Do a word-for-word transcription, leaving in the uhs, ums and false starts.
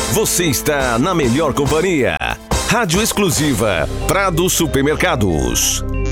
Você está na melhor companhia. Rádio exclusiva Prado Supermercados.